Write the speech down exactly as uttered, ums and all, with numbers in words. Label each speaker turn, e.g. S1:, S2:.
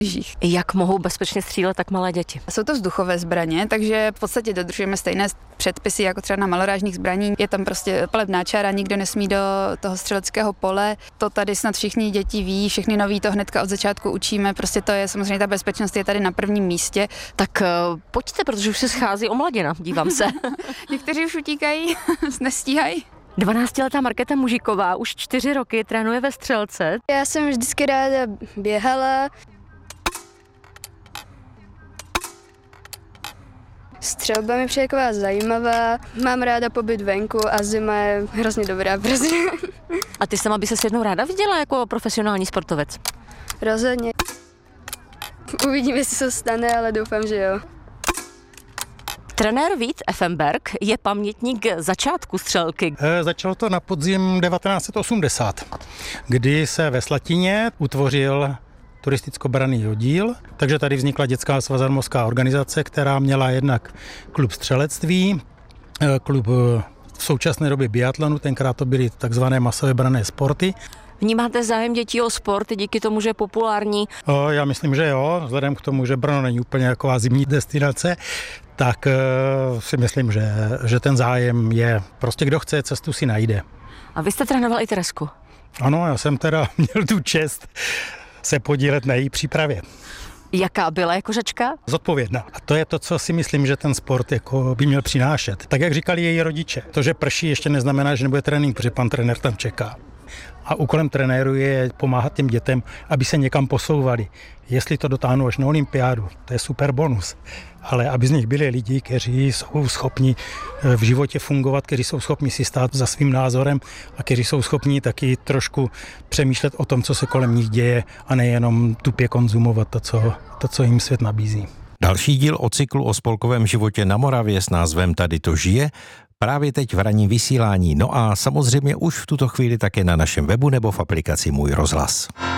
S1: Jak mohou bezpečně střílet tak malé děti?
S2: Jsou to vzduchové zbraně, takže v podstatě dodržujeme stejné předpisy jako třeba na malorážních zbraní. Je tam prostě palebná čára, nikdo nesmí do toho střeleckého pole. To tady snad všichni děti ví, všechny noví to hnedka od začátku učíme. Prostě to je samozřejmě, ta bezpečnost je tady na prvním místě.
S1: Tak uh, pojďte, protože už se schází omladina, dívám se.
S2: Někteří už utíkají, nestíhají.
S1: dvanáctiletá Markéta Mužíková už čtyři roky trénuje ve střelce.
S3: Já jsem vždycky ráda běhala. Střelba mi přijde taková zajímavá, mám ráda pobyt venku a zima je hrozně dobrá prostě.
S1: A ty sama by se jednou ráda viděla jako profesionální sportovec?
S3: Rozhodně. Uvidím, jestli se stane, ale doufám, že jo.
S1: Trenér Vít Effenberg je pamětník začátku střelky.
S4: E, začalo to na podzim devatenáct set osmdesát, kdy se ve Slatině utvořil turisticko-branný oddíl, takže tady vznikla dětská svazarmovská organizace, která měla jednak klub střelectví, klub v současné době biatlonu, tenkrát to byly takzvané masové branné sporty.
S1: Vnímáte zájem dětí o sport díky tomu, že je populární?
S4: O, já myslím, že jo, vzhledem k tomu, že Brno není úplně taková zimní destinace, tak uh, si myslím, že, že ten zájem je. Prostě kdo chce, cestu si najde.
S1: A vy jste trénoval i Teresku?
S4: Ano, já jsem teda měl tu čest se podílet na její přípravě.
S1: Jaká byla jako žačka?
S4: Zodpovědná. A to je to, co si myslím, že ten sport jako by měl přinášet. Tak jak říkali její rodiče, to, že prší, ještě neznamená, že nebude trénink, protože pan trenér tam čeká. A úkolem trenéru je pomáhat těm dětem, aby se někam posouvali. Jestli to dotáhnou až na olympiádu, to je super bonus. Ale aby z nich byli lidi, kteří jsou schopni v životě fungovat, kteří jsou schopni si stát za svým názorem a kteří jsou schopni taky trošku přemýšlet o tom, co se kolem nich děje a nejenom tupě konzumovat to, co, to, co jim svět nabízí.
S5: Další díl o cyklu o spolkovém životě na Moravě s názvem Tady to žije právě teď v ranním vysílání. No a samozřejmě už v tuto chvíli také na našem webu nebo v aplikaci Můj rozhlas.